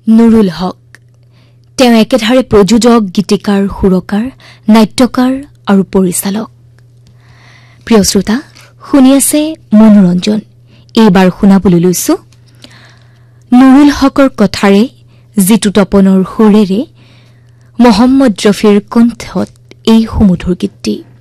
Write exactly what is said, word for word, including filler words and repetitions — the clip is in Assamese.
নুৰুল হক তেওঁ একেধাৰে প্ৰযোজক, গীতিকাৰ, সুৰকাৰ, নাট্যকাৰ আৰু পৰিচালক। প্ৰিয় শ্ৰোতা, শুনি আছে মনোৰঞ্জন। এইবাৰ শুনাবলৈ লৈছো নুৰুল হকৰ কথাৰে, জিতু তপনৰ সুৰেৰে মহম্মদ ৰফিৰ কণ্ঠত এই সুমধুৰ গীতটি।